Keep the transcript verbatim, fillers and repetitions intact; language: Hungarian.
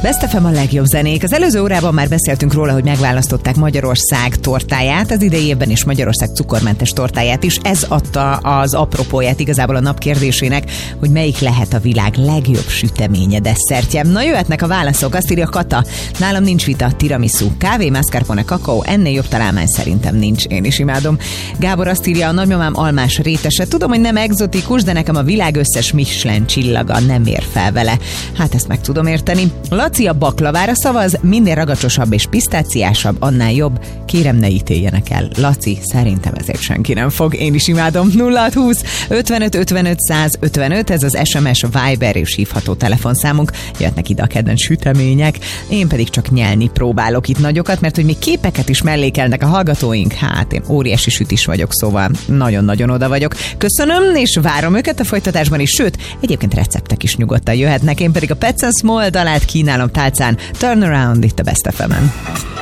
Best ef em a legjobb zenék. Az előző órában már beszéltünk róla, hogy megválasztották Magyarország tortáját, az idei évben is Magyarország cukormentes tortáját is. Ez adta az apropóját igazából a nap kérdésének, hogy melyik lehet a világ legjobb süteménye, desszertje. Na, jöhetnek a válaszok, azt írja Kata. Nálam nincs vita, tiramisu, kávé, mascarpone, kakaó, ennél jobb találmány szerintem nincs. Én is imádom. Gábor azt írja, a nagymamám almás rétese. Tudom, hogy nem egzotikus, de nekem a világ összes Michelin csillaga nem ér fel vele. Hát ezt meg tudom érteni. Laci a baklavára szavaz, minél ragacsosabb és pisztáciásabb, annál jobb. Kérem, ne ítéljenek el. Laci, szerintem ezért senki nem fog. Én is imádom. nulla hat húsz ötvenöt ötvenöt száz ötvenöt, ez az es em es, Viber és hívható telefonszámunk. Jöhetnek ide a kedvenc sütemények. Én pedig csak nyelni próbálok itt nagyokat, mert hogy még képeket is mellékelnek a hallgatóink. Hát én óriási sütis vagyok, szóval nagyon-nagyon oda vagyok. Köszönöm, és várom őket a folytatásban is, sőt, egyébként receptek is nyugodtan jöhetnek. Én pedig a Pets and Small dalát kínálom tálcán. Turn Around itt a Best ef emen.